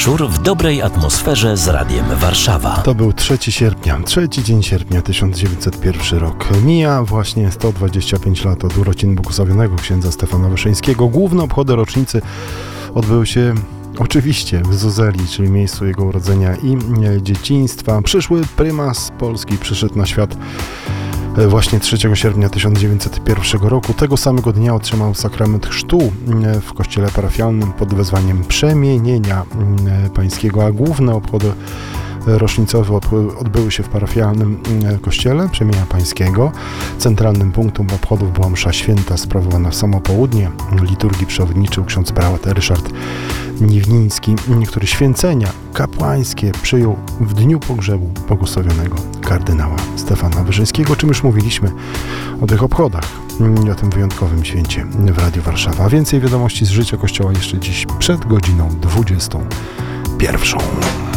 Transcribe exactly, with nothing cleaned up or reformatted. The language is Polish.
wieczór w dobrej atmosferze z Radiem Warszawa. To był trzeciego sierpnia, trzeci dzień sierpnia, tysiąc dziewięćset pierwszy rok. Mija właśnie sto dwadzieścia pięć lat od urodzin błogosławionego księdza Stefana Wyszyńskiego. Główne obchody rocznicy odbyły się oczywiście w Zuzeli, czyli miejscu jego urodzenia i dzieciństwa. Przyszły prymas Polski przyszedł na świat właśnie trzeciego sierpnia tysiąc dziewięćset pierwszego roku. Tego samego dnia otrzymał sakrament chrztu w kościele parafialnym pod wezwaniem przemienienia pańskiego, a główne obchody rocznicowe odbyły się w parafialnym kościele Przemienia Pańskiego. Centralnym punktem obchodów była msza święta sprawowana w samo południe. Liturgii przewodniczył ksiądz prałat Ryszard Niewniński, który święcenia kapłańskie przyjął w dniu pogrzebu błogosławionego kardynała Stefana Wyszyńskiego, o czym już mówiliśmy o tych obchodach i o tym wyjątkowym święcie w Radiu Warszawa. A więcej wiadomości z życia Kościoła jeszcze dziś przed godziną dwudziestą pierwszą.